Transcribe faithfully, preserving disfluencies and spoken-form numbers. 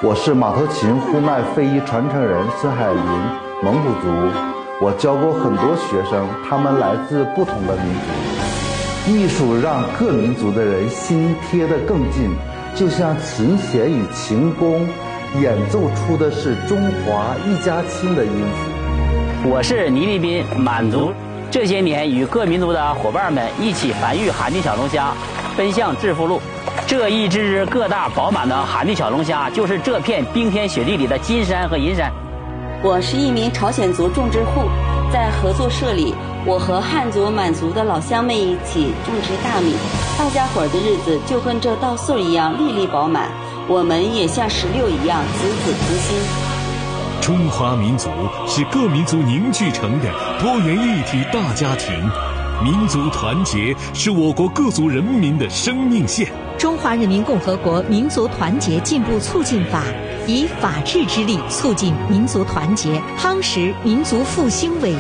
我是马头琴呼麦非遗传承人孙海林，蒙古族。我教过很多学生，他们来自不同的民族。艺术让各民族的人心贴得更近，就像琴弦与琴弓演奏出的是中华一家亲的音符。 我是倪立斌，满族。这些年与各民族的伙伴们一起繁育寒地小龙虾，奔向致富路。这一只只个大饱满的寒地小龙虾，就是这片冰天雪地里的金山和银山。 我是一名朝鲜族种植户，在合作社里，我和汉族、满族的老乡们一起种植大米，大家伙儿的日子就跟这稻穗一样粒粒饱满，我们也像石榴一样子子同心。 中华民族是各民族凝聚成的多元一体大家庭，民族团结是我国各族人民的生命线。 中华人民共和国民族团结进步促进法以法治之力促进民族团结，夯实民族复兴伟